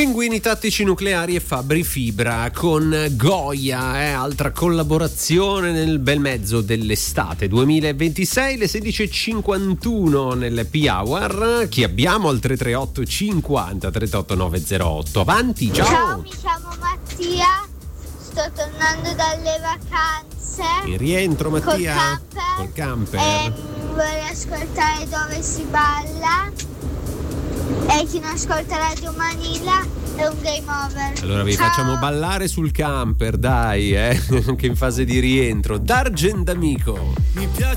Pinguini Tattici Nucleari e Fabri Fibra con Goya, altra collaborazione nel bel mezzo dell'estate 2026, le 16:51 nell'Happy Hour. Chi abbiamo al 338 50 388 908? Avanti, ciao! Ciao, mi chiamo Mattia, sto tornando dalle vacanze. Il rientro, Mattia, col camper. E vorrei ascoltare Dove si balla. E chi non ascolta Radio Manila è un game over. Allora vi facciamo ballare sul camper, dai, anche in fase di rientro. D'Argent Amico. Mi piace